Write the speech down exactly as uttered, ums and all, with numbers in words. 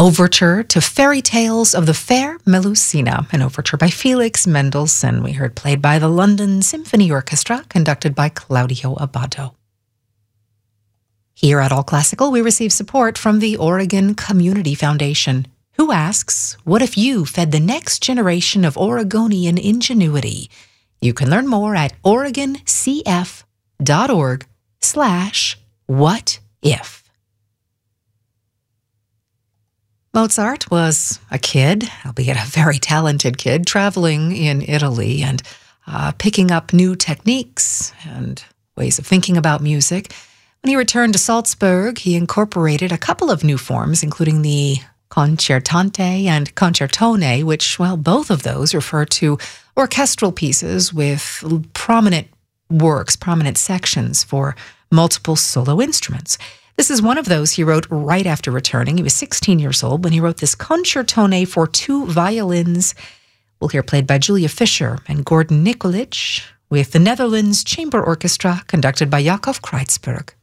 Overture to Fairy Tales of the Fair Melusina, an overture by Felix Mendelssohn. We heard played by the London Symphony Orchestra, conducted by Claudio Abbado. Here at All Classical, we receive support from the Oregon Community Foundation, who asks, what if you fed the next generation of Oregonian ingenuity? You can learn more at oregoncf.org slash what if. Mozart was a kid, albeit a very talented kid, traveling in Italy and uh, picking up new techniques and ways of thinking about music. When he returned to Salzburg, he incorporated a couple of new forms, including the concertante and concertone, which, well, both of those refer to orchestral pieces with prominent works, prominent sections for multiple solo instruments. This is one of those he wrote right after returning. He was sixteen years old when he wrote this concertone for two violins. We'll hear played by Julia Fischer and Gordon Nikolic with the Netherlands Chamber Orchestra, conducted by Yakov Kreitzberg.